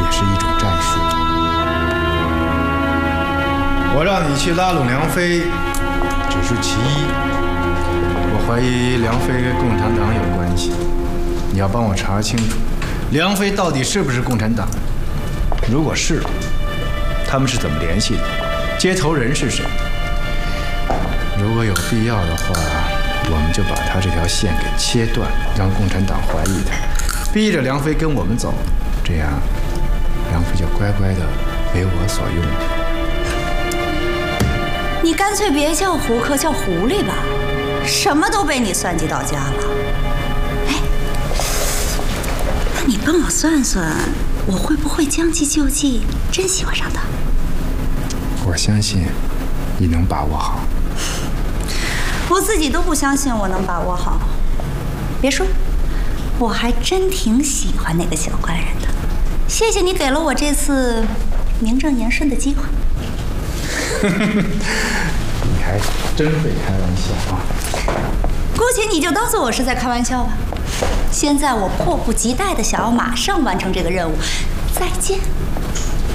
也是一种战术。我让你去拉拢梁飞，只是其一。我怀疑梁飞跟共产党有关系，你要帮我查清楚，梁飞到底是不是共产党？如果是，他们是怎么联系的？接头人是谁？如果有必要的话，我们就把他这条线给切断，让共产党怀疑他，逼着梁飞跟我们走，这样梁飞就乖乖的为我所用。 你干脆别叫胡克，叫狐狸吧，什么都被你算计到家了。哎，那你帮我算算，我会不会将计就计，真喜欢上他？ 我相信你能把握好。 我自己都不相信我能把握好。别说，我还真挺喜欢那个小官人的。谢谢你给了我这次名正言顺的机会。 你还真会开玩笑啊！ 姑且你就当做我是在开玩笑吧。现在我迫不及待的想要马上完成这个任务。再见。